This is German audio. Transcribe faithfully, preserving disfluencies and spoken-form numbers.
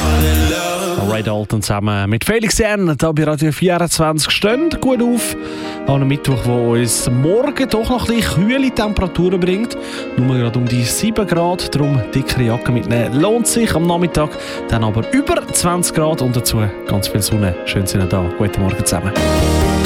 Ray Dalton zusammen mit Felix Jan, hier bei Radio vierundzwanzig, stehen gut auf an einem Mittwoch, wo uns morgen doch noch ein bisschen kühle Temperaturen bringt. Nur gerade um die sieben Grad, darum dickere Jacke mitnehmen lohnt sich am Nachmittag. Dann aber über zwanzig Grad und dazu ganz viel Sonne. Schön sind ihr da. Guten Morgen zusammen.